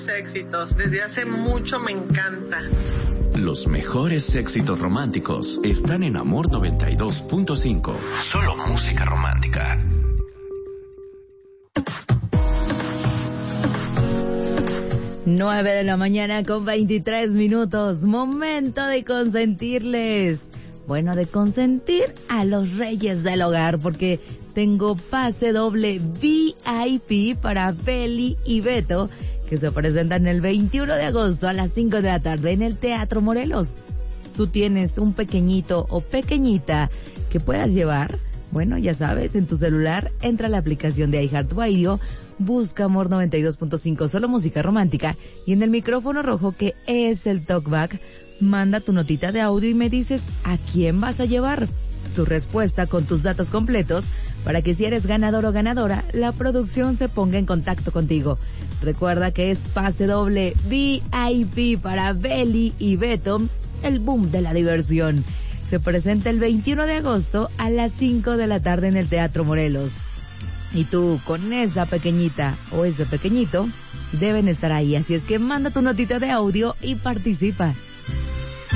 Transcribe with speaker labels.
Speaker 1: Éxitos, desde hace mucho me encanta.
Speaker 2: Los mejores éxitos románticos están en Amor 92.5. Solo música romántica.
Speaker 3: Nueve de la mañana con 23 minutos. Momento de consentirles. Bueno, de consentir a los reyes del hogar, porque tengo pase doble VIP para Beli y Beto, que se presentan el 21 de agosto a las 5 de la tarde en el Teatro Morelos. ¿Tú tienes un pequeñito o pequeñita que puedas llevar? Bueno, ya sabes, en tu celular entra a la aplicación de iHeartRadio, busca Amor 92.5, solo música romántica, y en el micrófono rojo, que es el talkback, manda tu notita de audio y me dices a quién vas a llevar. Tu respuesta con tus datos completos para que, si eres ganador o ganadora, la producción se ponga en contacto contigo. Recuerda que es pase doble VIP para Beli y Beto, el boom de la diversión. Se presenta el 21 de agosto a las 5 de la tarde en el Teatro Morelos. Y tú, con esa pequeñita o ese pequeñito, deben estar ahí. Así es que manda tu notita de audio y participa.